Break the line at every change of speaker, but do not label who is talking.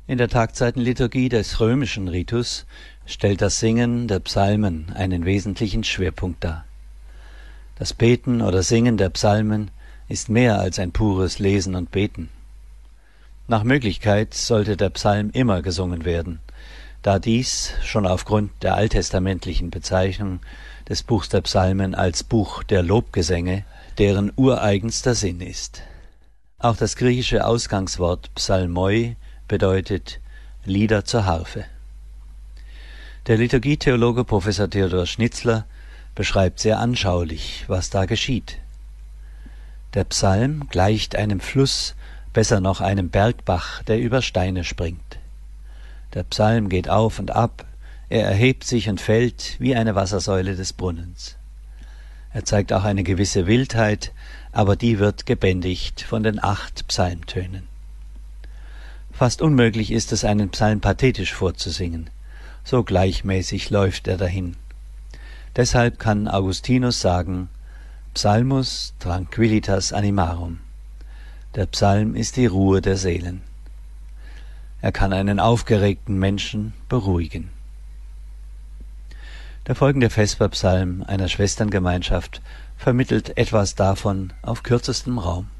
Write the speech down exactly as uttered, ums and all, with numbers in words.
In der Tagzeitenliturgie des römischen Ritus stellt das Singen der Psalmen einen wesentlichen Schwerpunkt dar. Das Beten oder Singen der Psalmen ist mehr als ein pures Lesen und Beten. Nach Möglichkeit sollte der Psalm immer gesungen werden, da dies schon aufgrund der alttestamentlichen Bezeichnung des Buchs der Psalmen als Buch der Lobgesänge deren ureigenster Sinn ist. Auch das griechische Ausgangswort Psalmoi bedeutet Lieder zur Harfe. Der Liturgietheologe Professor Theodor Schnitzler beschreibt sehr anschaulich, was da geschieht. Der Psalm gleicht einem Fluss, besser noch einem Bergbach, der über Steine springt. Der Psalm geht auf und ab, er erhebt sich und fällt wie eine Wassersäule des Brunnens. Er zeigt auch eine gewisse Wildheit, aber die wird gebändigt von den acht Psalmtönen. Fast unmöglich ist es, einen Psalm pathetisch vorzusingen, so gleichmäßig läuft er dahin. Deshalb kann Augustinus sagen, Psalmus tranquillitas animarum. Der Psalm ist die Ruhe der Seelen. Er kann einen aufgeregten Menschen beruhigen. Der folgende Vesperpsalm einer Schwesterngemeinschaft vermittelt etwas davon auf kürzestem Raum.